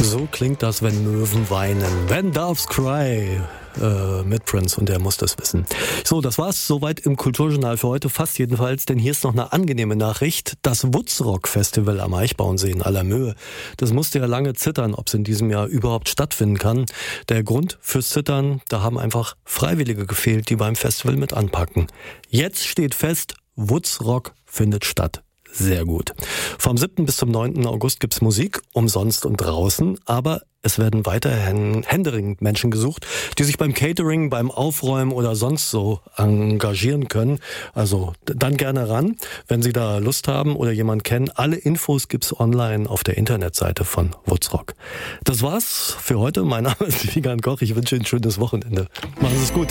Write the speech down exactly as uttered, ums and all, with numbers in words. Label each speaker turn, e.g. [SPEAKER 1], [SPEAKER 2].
[SPEAKER 1] So klingt das, wenn Möwen weinen. When Doves Cry. Äh, mit Prince, und der muss das wissen. So, das war's soweit im Kulturjournal für heute, fast jedenfalls, denn hier ist noch eine angenehme Nachricht. Das Wutzrock Festival am Eichbauensee in Allermöhe, das musste ja lange zittern, ob es in diesem Jahr überhaupt stattfinden kann. Der Grund fürs Zittern, da haben einfach Freiwillige gefehlt, die beim Festival mit anpacken. Jetzt steht fest, Wutzrock findet statt. Sehr gut. Vom siebten bis zum neunten August gibt's Musik, umsonst und draußen, aber es werden weiterhin händeringend Menschen gesucht, die sich beim Catering, beim Aufräumen oder sonst so engagieren können. Also dann gerne ran, wenn Sie da Lust haben oder jemanden kennen. Alle Infos gibt's online auf der Internetseite von Wutzrock. Das war's für heute. Mein Name ist Wiegand Koch. Ich wünsche Ihnen ein schönes Wochenende. Machen Sie es gut.